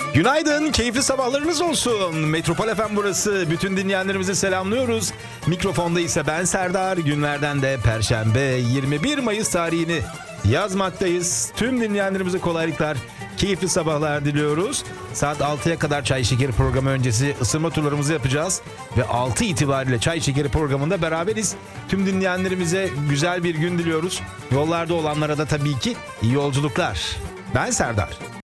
Günaydın, keyifli sabahlarınız olsun. Metropol FM burası. Bütün dinleyenlerimizi selamlıyoruz. Mikrofonda ise ben Serdar. Günlerden de Perşembe 21 Mayıs tarihini yazmaktayız. Tüm dinleyenlerimize kolaylıklar, keyifli sabahlar diliyoruz. Saat 6'ya kadar Çay Şekeri programı öncesi ısınma turlarımızı yapacağız. Ve 6 itibariyle Çay Şekeri programında beraberiz. Tüm dinleyenlerimize güzel bir gün diliyoruz. Yollarda olanlara da tabii ki iyi yolculuklar. Ben Serdar.